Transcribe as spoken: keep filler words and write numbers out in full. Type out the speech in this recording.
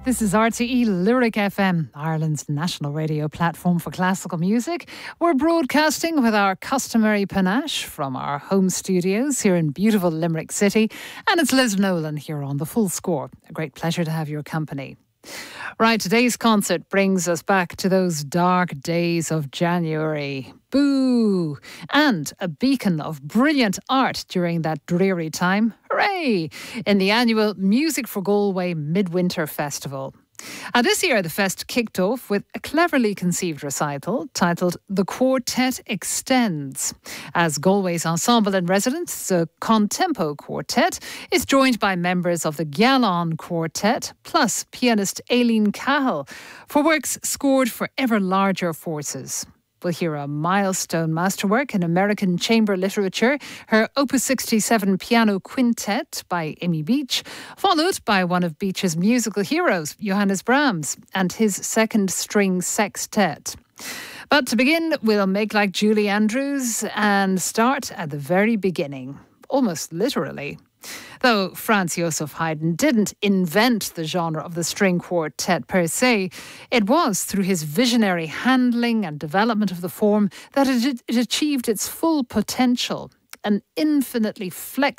This is R T E Lyric F M, Ireland's national radio platform for classical music. We're broadcasting with our customary panache from our home studios here in beautiful Limerick City. And it's Liz Nolan here on The Full Score. A great pleasure to have your company. Right, today's concert brings us back to those dark days of January. Boo! And a beacon of brilliant art during that dreary time. Hooray! In the annual Music for Galway Midwinter Festival. Uh, this year, the fest kicked off with a cleverly conceived recital titled The Quartet Extends. As Galway's ensemble in residence, the Contempo Quartet is joined by members of the Gialon Quartet, plus pianist Aileen Cahill, for works scored for ever larger forces. We'll hear a milestone masterwork in American chamber literature, her Opus sixty-seven piano quintet by Amy Beach, followed by one of Beach's musical heroes, Johannes Brahms, and his second string sextet. But to begin, we'll make like Julie Andrews and start at the very beginning, almost literally. Though Franz Joseph Haydn didn't invent the genre of the string quartet per se, it was through his visionary handling and development of the form that it, it achieved its full potential, an infinitely flexible